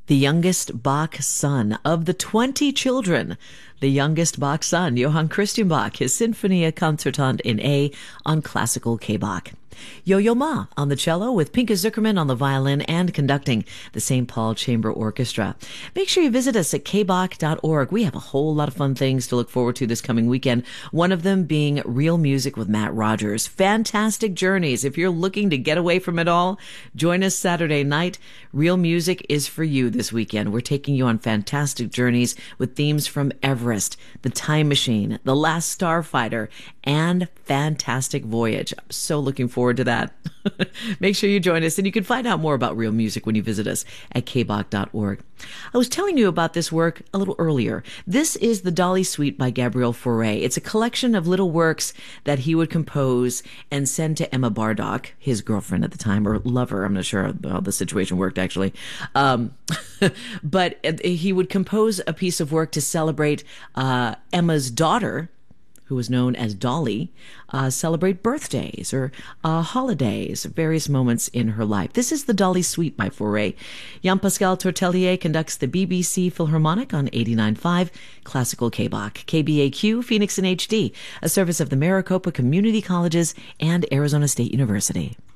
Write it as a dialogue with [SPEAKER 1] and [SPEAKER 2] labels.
[SPEAKER 1] the youngest Bach son of the 20 children. The youngest Bach son, Johann Christian Bach, his Sinfonia Concertante in A on classical K-Bach. Yo-Yo Ma on the cello with Pinka Zuckerman on the violin and conducting the St. Paul Chamber Orchestra. Make sure you visit us at kbach.org. We have a whole lot of fun things to look forward to this coming weekend. One of them being Real Music with Matt Rogers. Fantastic journeys. If you're looking to get away from it all, join us Saturday night. Real Music is for you this weekend. We're taking you on fantastic journeys with themes from Everest, The Time Machine, The Last Starfighter, and Fantastic Voyage. I'm so looking forward to that. Make sure you join us, and you can find out more about Real Music when you visit us at kbach.org. I was telling you about this work a little earlier. This is the Dolly Suite by Gabriel Fauré. It's a collection of little works that he would compose and send to Emma Bardock, his girlfriend at the time, or lover. I'm not sure how the situation worked, actually. But he would compose a piece of work to celebrate Emma's daughter, who was known as Dolly, celebrate birthdays or holidays, various moments in her life. This is the Dolly Suite by Fauré. Jean-Pascal Tortelier conducts the BBC Philharmonic on 89.5 Classical K-Bach. KBAQ, Phoenix in HD, a service of the Maricopa Community Colleges and Arizona State University.